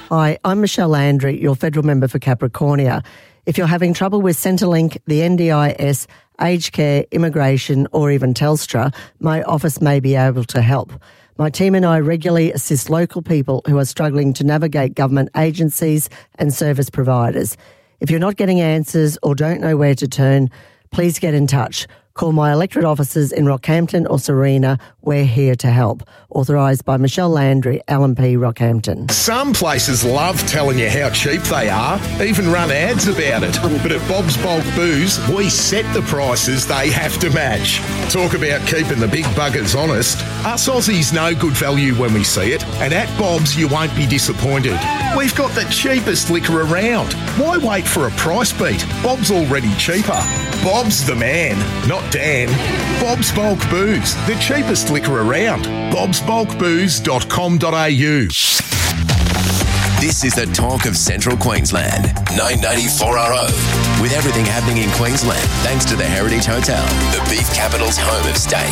Hi, I'm Michelle Landry, your federal member for Capricornia. If you're having trouble with Centrelink, the NDIS, aged care, immigration or even Telstra, my office may be able to help. My team and I regularly assist local people who are struggling to navigate government agencies and service providers. If you're not getting answers or don't know where to turn, please get in touch. Call my electorate offices in Rockhampton or Sarina. We're here to help. Authorised by Michelle Landry, LNP Rockhampton. Some places love telling you how cheap they are, even run ads about it. But at Bob's Bulk Booze, we set the prices they have to match. Talk about keeping the big buggers honest. Us Aussies know good value when we see it, and at Bob's you won't be disappointed. We've got the cheapest liquor around. Why wait for a price beat? Bob's already cheaper. Bob's the man, not Dan. Bob's Bulk Booze, the cheapest liquor around. bobsbulkbooze.com.au. This is the talk of Central Queensland, 994RO. With everything happening in Queensland, thanks to the Heritage Hotel, the beef capital's home of steak.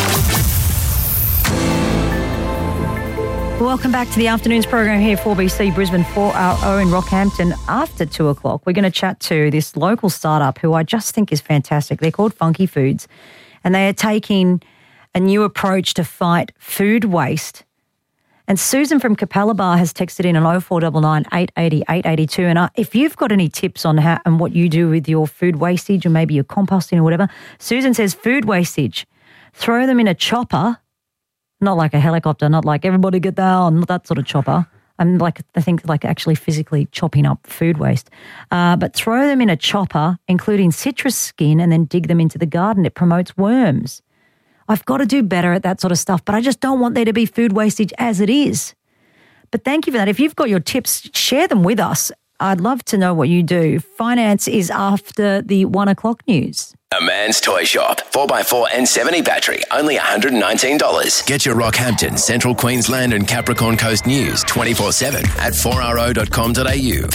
Welcome back to the afternoon's program here, 4BC Brisbane, 4RO in Rockhampton. After 2 o'clock, we're going to chat to this local startup who I just think is fantastic. They're called Funky Foods, and they are taking a new approach to fight food waste. And Susan from Capella has texted in on 0499 880 882. And if you've got any tips on how and what you do with your food wastage or maybe your composting or whatever, Susan says food wastage, throw them in a chopper. Not like a helicopter, not like everybody get down, not that sort of chopper. I think actually physically chopping up food waste. But throw them in a chopper, including citrus skin, and then dig them into the garden. It promotes worms. I've got to do better at that sort of stuff, but I just don't want there to be food wastage as it is. But thank you for that. If you've got your tips, share them with us. I'd love to know what you do. Finance is after the 1 o'clock news. A Man's Toy Shop, 4x4 and 70 battery, only $119. Get your Rockhampton, Central Queensland and Capricorn Coast news 24/7 at 4ro.com.au.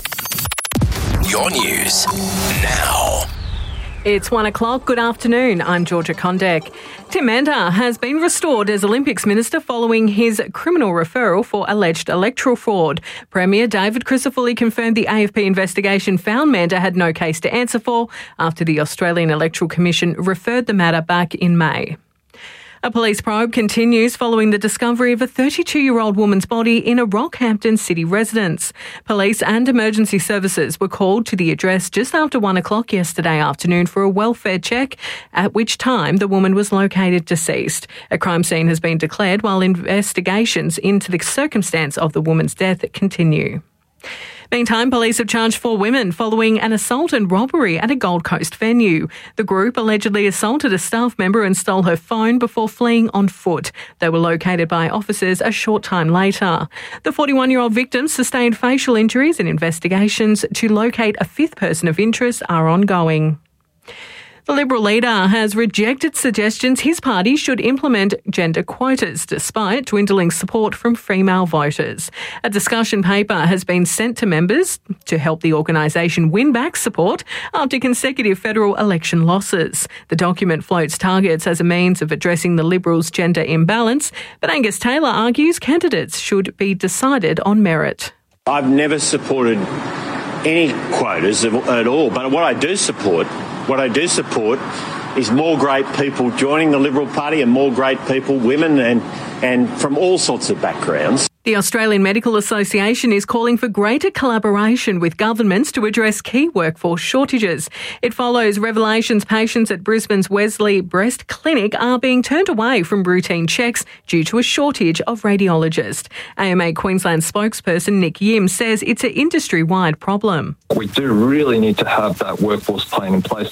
Your news now. It's 1 o'clock. Good afternoon. I'm Georgia Kondek. Tim Mandar has been restored as Olympics Minister following his criminal referral for alleged electoral fraud. Premier David Crisafulli confirmed the AFP investigation found Mandar had no case to answer for after the Australian Electoral Commission referred the matter back in May. A police probe continues following the discovery of a 32-year-old woman's body in a Rockhampton city residence. Police and emergency services were called to the address just after 1 o'clock yesterday afternoon for a welfare check, at which time the woman was located deceased. A crime scene has been declared while investigations into the circumstance of the woman's death continue. Meantime, police have charged 4 women following an assault and robbery at a Gold Coast venue. The group allegedly assaulted a staff member and stole her phone before fleeing on foot. They were located by officers a short time later. The 41-year-old victim sustained facial injuries, and investigations to locate a 5th person of interest are ongoing. The Liberal leader has rejected suggestions his party should implement gender quotas despite dwindling support from female voters. A discussion paper has been sent to members to help the organisation win back support after consecutive federal election losses. The document floats targets as a means of addressing the Liberals' gender imbalance, but Angus Taylor argues candidates should be decided on merit. I've never supported any quotas at all, but what I do support is more great people joining the Liberal Party and more great people, women and from all sorts of backgrounds. The Australian Medical Association is calling for greater collaboration with governments to address key workforce shortages. It follows revelations patients at Brisbane's Wesley Breast Clinic are being turned away from routine checks due to a shortage of radiologists. AMA Queensland spokesperson Nick Yim says it's an industry-wide problem. We do really need to have that workforce plan in place